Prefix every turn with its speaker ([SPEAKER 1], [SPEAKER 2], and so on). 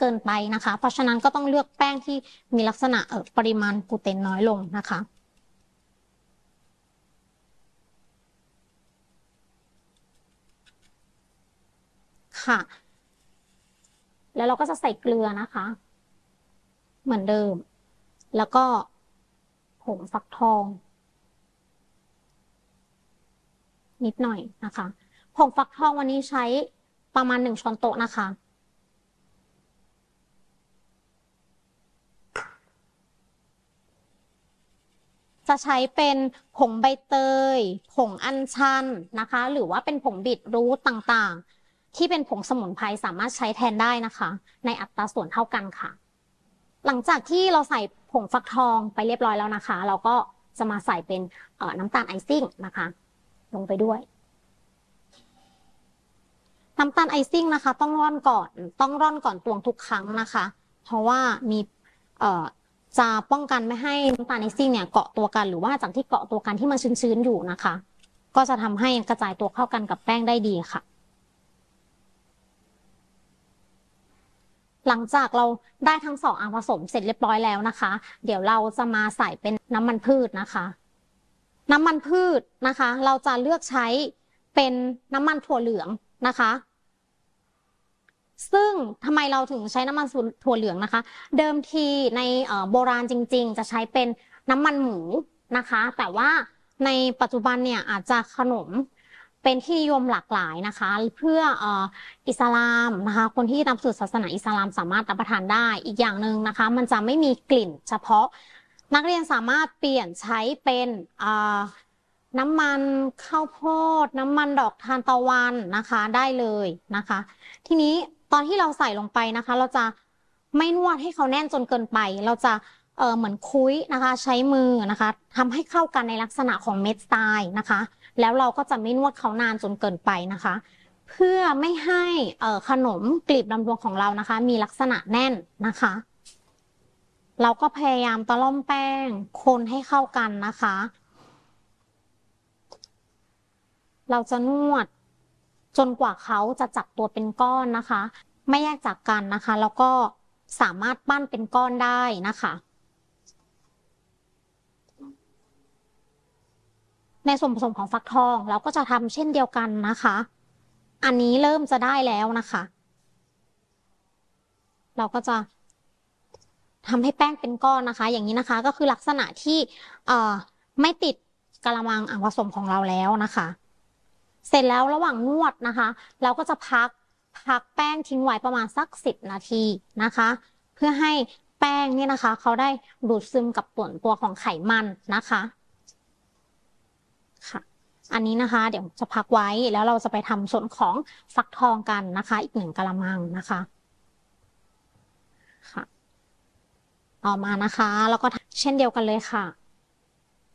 [SPEAKER 1] เกินไปนะคะเพราะฉะนั้นก็ต้องเลือกแป้งที่มีลักษณะปริมาณกลูเตนน้อยลงนะคะค่ะแล้วเราก็จะใส่เกลือนะคะเหมือนเดิมแล้วก็ผงฟักทองนิดหน่อยนะคะผงฟักทองวันนี้ใช้ประมาณ1 ช้อนโต๊ะนะคะจะใช้เป็นผงใบเตยผงอัญชันนะคะหรือว่าเป็นผงบีทรูทต่างๆที่เป็นผงสมุนไพรสามารถใช้แทนได้นะคะในอัตราส่วนเท่ากันค่ะหลังจากที่เราใส่ผงฟักทองไปเรียบร้อยแล้วนะคะเราก็จะมาใส่เป็นน้ำตาลไอซิ่งนะคะลงไปด้วยน้ำตาลไอซิ่งนะคะต้องร่อนก่อนตวงทุกครั้งนะคะเพราะว่ามีจะป้องกันไม่ให้น้ำตาลไอซิ่งเนี่ยเกาะตัวกันหรือว่าจากที่เกาะตัวกันที่มันชื้นๆอยู่นะคะก็จะทำให้กระจายตัวเข้ากันกับแป้งได้ดีค่ะหลังจากเราได้ทั้งสองอันผสมเสร็จเรียบร้อยแล้วนะคะเดี๋ยวเราจะมาใส่เป็นน้ำมันพืชนะคะน้ำมันพืชนะคะเราจะเลือกใช้เป็นน้ำมันถั่วเหลืองนะคะซึ่งทำไมเราถึงใช้น้ำมันถั่วเหลืองนะคะเดิมทีในโบราณจริงๆจะใช้เป็นน้ำมันหมูนะคะแต่ว่าในปัจจุบันเนี่ยอาจจะขนมเป็นที่นิยมหลากหลายนะคะเพื่ออิสลามนะคะคนที่นับถือศาสนาอิสลามสามารถรับประทานได้อีกอย่างหนึ่งนะคะมันจะไม่มีกลิ่นเฉพาะนักเรียนสามารถเปลี่ยนใช้เป็นน้ำมันข้าวโพดน้ำมันดอกทานตะวันนะคะได้เลยนะคะทีนี้ตอนที่เราใส่ลงไปนะคะเราจะไม่นวดให้เขาแน่นจนเกินไปเราจะเหมือนคุ้ยนะคะใช้มือนะคะทำให้เข้ากันในลักษณะของเม็ดทรายนะคะแล้วเราก็จะไม่นวดเขานานจนเกินไปนะคะเพื่อไม่ให้ขนมกลีบลำดวงของเรานะคะมีลักษณะแน่นนะคะเราก็พยายามตะล่อมแป้งคนให้เข้ากันนะคะเราจะนวดจนกว่าเขาจะจับตัวเป็นก้อนนะคะไม่แยกจากกันนะคะแล้วก็สามารถปั้นเป็นก้อนได้นะคะในส่วนผสมของฟักทองเราก็จะทำเช่นเดียวกันนะคะอันนี้เริ่มจะได้แล้วนะคะเราก็จะทำให้แป้งเป็นก้อนนะคะอย่างนี้นะคะก็คือลักษณะที่ไม่ติดกะละมังอ่างผสมของเราแล้วนะคะเสร็จแล้วระหว่างนวดนะคะเราก็จะพักแป้งทิ้งไว้ประมาณสัก10 นาทีนะคะเพื่อให้แป้งเนี่ยนะคะเขาได้ดูดซึมกับตัวของไขมันนะคะค่ะอันนี้นะคะเดี๋ยวจะพักไว้แล้วเราจะไปทำส่วนของฟักทองกันนะคะอีก1 กะละมังนะคะค่ะต่อมานะคะแล้วก็เช่นเดียวกันเลยค่ะ